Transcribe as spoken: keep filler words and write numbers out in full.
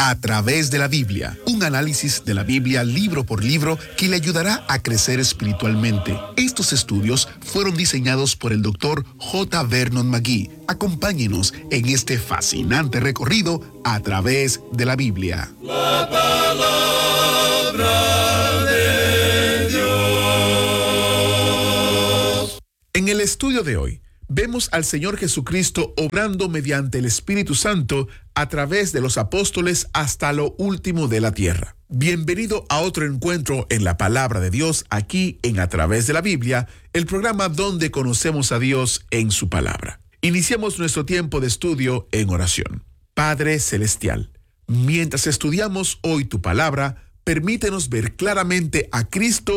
A través de la Biblia, un análisis de la Biblia libro por libro que le ayudará a crecer espiritualmente. Estos estudios fueron diseñados por el doctor J. Vernon McGee. Acompáñenos en este fascinante recorrido a través de la Biblia. La palabra de Dios. En el estudio de hoy, vemos al Señor Jesucristo obrando mediante el Espíritu Santo a través de los apóstoles hasta lo último de la tierra. Bienvenido a otro encuentro en la Palabra de Dios, aquí en A Través de la Biblia, el programa donde conocemos a Dios en su palabra. Iniciamos nuestro tiempo de estudio en oración. Padre Celestial, mientras estudiamos hoy tu palabra, permítenos ver claramente a Cristo